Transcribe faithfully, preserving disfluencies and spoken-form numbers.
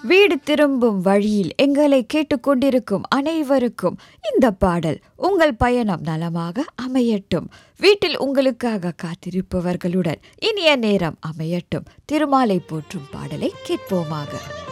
வீடு திரும்பும் வழியில் எங்களை கேட்டுக்கொண்டிருக்கும் அனைவருக்கும் இந்த பாடல் உங்கள் பயணம் நலமாக அமையட்டும். வீட்டில் உங்களுக்காக காத்திருப்பவர்களுடன் இனிய நேரம் அமையட்டும். திருமாலை போற்றும் பாடலை கேட்போமாக.